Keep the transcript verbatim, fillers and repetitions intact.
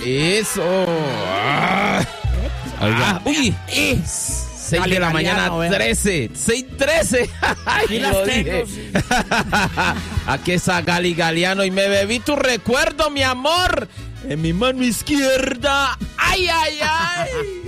Eso. Ah. Ah, uy. seis de la mañana, trece. seis trece. Aquí las tengo. Aquí está Gali Galiano y me bebí tu recuerdo, mi amor. En mi mano izquierda. Ay, ay, ay.